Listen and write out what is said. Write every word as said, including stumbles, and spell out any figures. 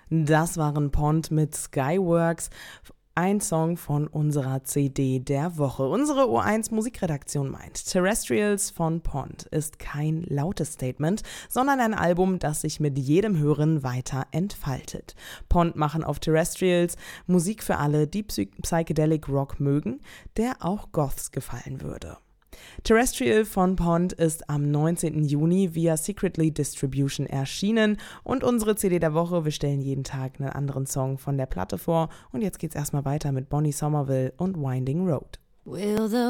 Das waren Pond mit Skyworks, ein Song von unserer C D der Woche. Unsere O eins Musikredaktion meint, Terrestrials von Pond ist kein lautes Statement, sondern ein Album, das sich mit jedem Hören weiter entfaltet. Pond machen auf Terrestrials Musik für alle, die Psy- Psychedelic Rock mögen, der auch Goths gefallen würde. Terrestrial von Pond ist am neunzehnten Juni via Secretly Distribution erschienen und unsere C D der Woche, wir stellen jeden Tag einen anderen Song von der Platte vor und jetzt geht's erstmal weiter mit Bonnie Somerville und Winding Road. Will the